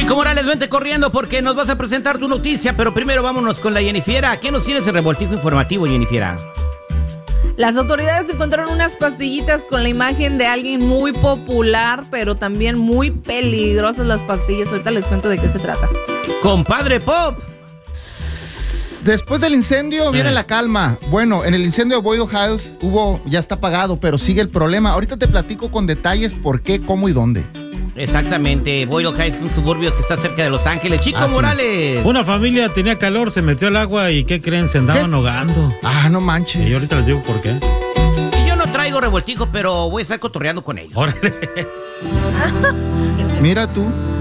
Chico Morales, vente corriendo porque nos vas a presentar tu noticia, pero primero vámonos con la Jennifiera. ¿Qué nos tienes en revoltijo informativo, Jennifiera? Las autoridades encontraron unas pastillitas con la imagen de alguien muy popular, pero también muy peligrosas las pastillas. Ahorita les cuento de qué se trata. Compadre Pop. Después del incendio viene la calma. Bueno, en el incendio de Boyle House ya está apagado, pero sigue el problema. Ahorita te platico con detalles por qué, cómo y dónde. Exactamente, Boyle Heights es un suburbio que está cerca de Los Ángeles. Chico Morales. Una familia tenía calor, se metió al agua y ¿qué creen? Se andaban ahogando. No manches. Y ahorita les digo por qué. Y yo no traigo revoltijo, pero voy a estar cotorreando con ellos. Órale. Mira tú.